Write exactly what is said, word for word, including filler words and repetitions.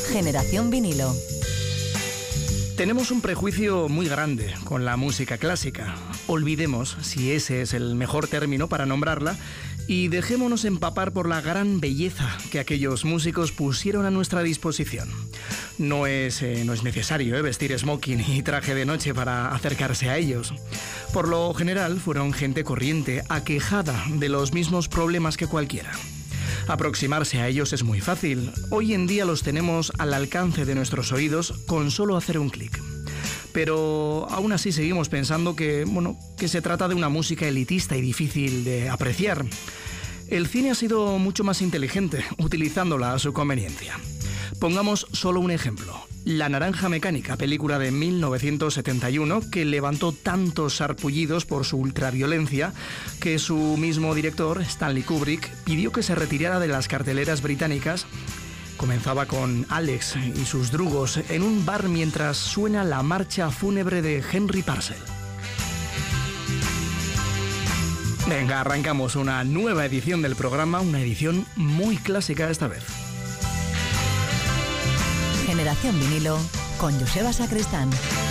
Generación Vinilo. Tenemos un prejuicio muy grande con la música clásica. Olvidemos si ese es el mejor término para nombrarla y dejémonos empapar por la gran belleza que aquellos músicos pusieron a nuestra disposición. No es, eh, no es necesario eh, vestir smoking y traje de noche para acercarse a ellos. Por lo general fueron gente corriente, aquejada de los mismos problemas que cualquiera. Aproximarse a ellos es muy fácil. Hoy en día los tenemos al alcance de nuestros oídos con solo hacer un clic. Pero aún así seguimos pensando que, bueno, que se trata de una música elitista y difícil de apreciar. El cine ha sido mucho más inteligente, utilizándola a su conveniencia. Pongamos solo un ejemplo. La Naranja Mecánica, película de mil novecientos setenta y uno, que levantó tantos sarpullidos por su ultraviolencia que su mismo director, Stanley Kubrick, pidió que se retirara de las carteleras británicas. Comenzaba con Alex y sus drugos en un bar mientras suena la marcha fúnebre de Henry Purcell. Venga, arrancamos una nueva edición del programa, una edición muy clásica esta vez. Generación Vinilo con Joseba Sacristán.